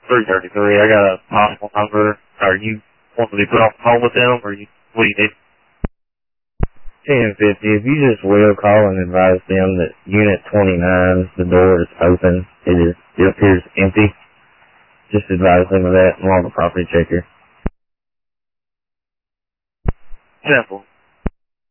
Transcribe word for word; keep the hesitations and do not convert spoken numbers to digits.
three thirty-three. I got a possible number. Are you want to be put off the phone with them, or you, what do you need? ten fifty. If you just will call and advise them that Unit twenty-nine, the door is open. It is. It appears empty. Just advise them of that and we'll have a property checker. Simple.